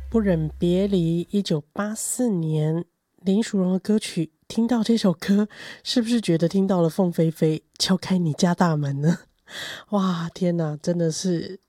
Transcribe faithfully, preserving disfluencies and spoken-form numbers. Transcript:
不忍别离，一九八四年，林淑荣的歌曲。听到这首歌，是不是觉得听到了凤飞飞敲开你家大门呢？哇，天哪，真的是